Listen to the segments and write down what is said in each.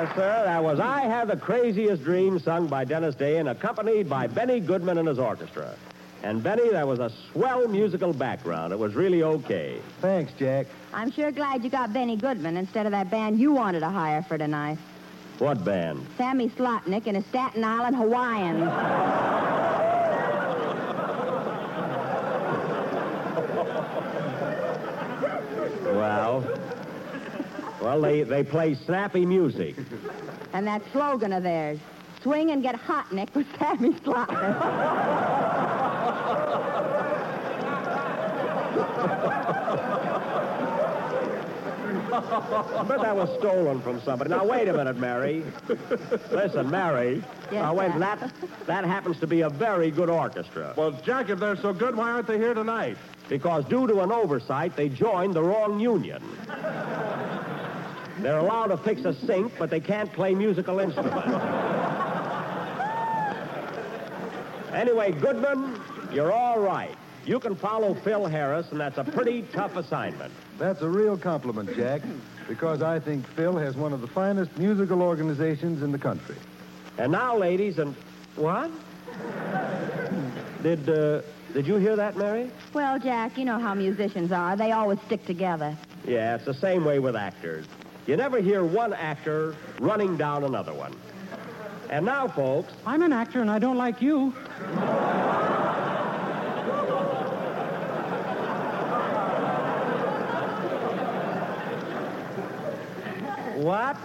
Yes, sir. That was I Have the Craziest Dream, sung by Dennis Day and accompanied by Benny Goodman and his orchestra. And, Benny, that was a swell musical background. It was really okay. Thanks, Jack. I'm sure glad you got Benny Goodman instead of that band you wanted to hire for tonight. What band? Sammy Slotnick and his Staten Island Hawaiians. Well, they play snappy music. And that slogan of theirs, swing and get hot, Nick, with Sammy Slotnick. But that was stolen from somebody. Now, wait a minute, Mary. Listen, Mary. Yes, now, wait, Jack. that happens to be a very good orchestra. Well, Jack, if they're so good, why aren't they here tonight? Because due to an oversight, they joined the wrong union. They're allowed to fix a sink, but they can't play musical instruments. Anyway, Goodman, you're all right. You can follow Phil Harris, and that's a pretty tough assignment. That's a real compliment, Jack, because I think Phil has one of the finest musical organizations in the country. And now, ladies, and... What? Did you hear that, Mary? Well, Jack, you know how musicians are. They always stick together. Yeah, it's the same way with actors. You never hear one actor running down another one. And now, folks... I'm an actor, and I don't like you. What?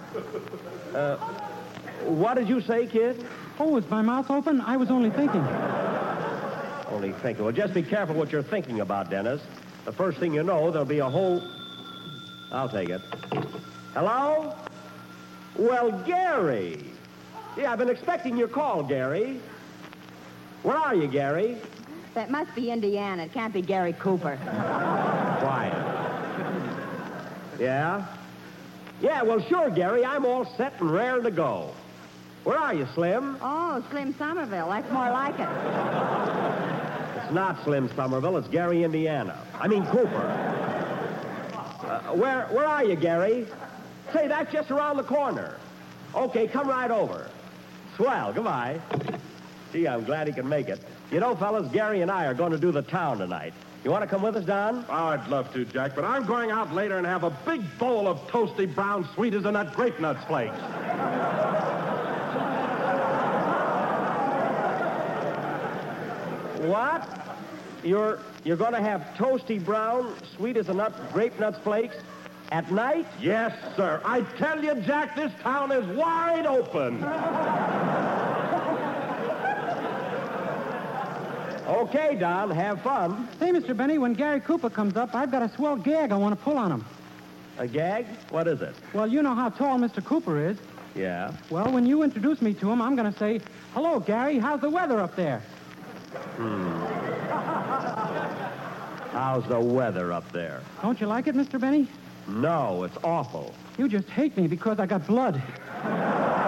What did you say, kid? Oh, is my mouth open? I was only thinking. Only thinking. Well, just be careful what you're thinking about, Dennis. The first thing you know, there'll be a whole... I'll take it. Hello? Well, Gary. Yeah, I've been expecting your call, Gary. Where are you, Gary? That must be Indiana. It can't be Gary Cooper. Quiet. Yeah? Yeah, well, sure, Gary. I'm all set and raring to go. Where are you, Slim? Oh, Slim Somerville. That's more like it. It's not Slim Somerville. It's Gary, Indiana. I mean, Cooper. Where are you, Gary? Say, that's just around the corner. Okay, come right over. Swell, goodbye. Gee, I'm glad he can make it. You know, fellas, Gary and I are going to do the town tonight. You want to come with us, Don? Oh, I'd love to, Jack, but I'm going out later and have a big bowl of toasty brown sweet as a nut grape nuts flakes. What? You're going to have toasty brown, sweet as a nut, grape nuts flakes at night? Yes, sir. I tell you, Jack, this town is wide open. Okay, Don, have fun. Hey, Mr. Benny, when Gary Cooper comes up, I've got a swell gag I want to pull on him. A gag? What is it? Well, you know how tall Mr. Cooper is. Yeah. Well, when you introduce me to him, I'm going to say, hello, Gary, how's the weather up there? How's the weather up there? Don't you like it, Mr. Benny? No, it's awful. You just hate me because I got blood.